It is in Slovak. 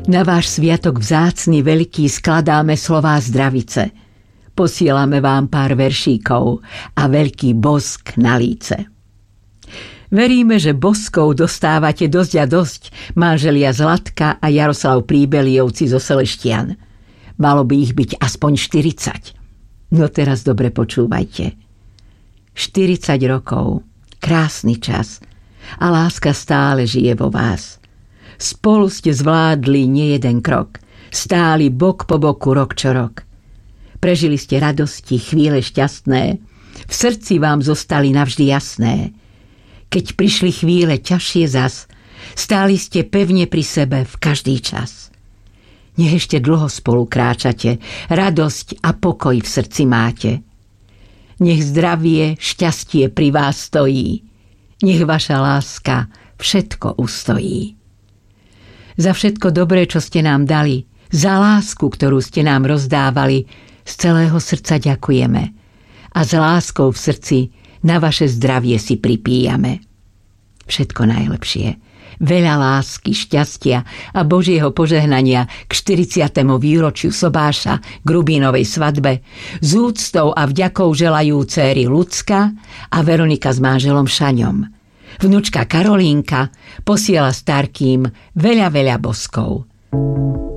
Na váš sviatok vzácny veľký skladáme slová zdravice. Posielame vám pár veršíkov a veľký bosk na líce. Veríme, že boskov dostávate dosť a dosť, manželia Zlatka a Jaroslav Príbeliovci zo Seleštian. Malo by ich byť aspoň 40. No teraz dobre počúvajte. 40 rokov, krásny čas a láska stále žije vo vás. Spolu ste zvládli nejeden krok, stáli bok po boku rok čo rok. Prežili ste radosti, chvíle šťastné, v srdci vám zostali navždy jasné. Keď prišli chvíle ťažšie zas, stáli ste pevne pri sebe v každý čas. Nech ešte dlho spolu kráčate, radosť a pokoj v srdci máte. Nech zdravie, šťastie pri vás stojí, nech vaša láska všetko ustojí. Za všetko dobré, čo ste nám dali, za lásku, ktorú ste nám rozdávali, z celého srdca ďakujeme a s láskou v srdci na vaše zdravie si pripíjame. Všetko najlepšie, veľa lásky, šťastia a Božieho požehnania k 40. výročiu sobáša k Rubínovej svadbe s úctou a vďakou želajú céry Lucka a Veronika s manželom Šaňom. Vnučka Karolínka posiela starkým veľa boskov.